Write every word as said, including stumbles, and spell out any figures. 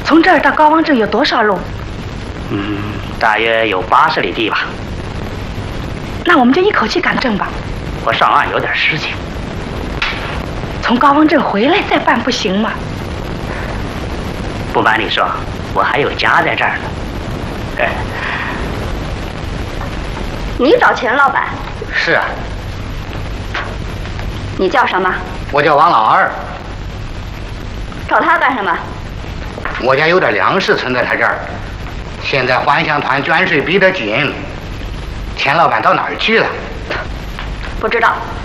从这儿到高王镇有多少路？ 嗯，大约有八十里地吧。 那我们就一口气赶正吧。 我上岸有点事情。 从高王镇回来再办不行吗？ 不瞒你说，我还有家在这儿呢。哎， 你找钱老板？ 是啊。 你叫什么？ 我叫王老二。 找他干什么？ 我家有点粮食存在他这儿，现在还乡团捐税逼得紧，钱老板到哪儿去了？ 不知道。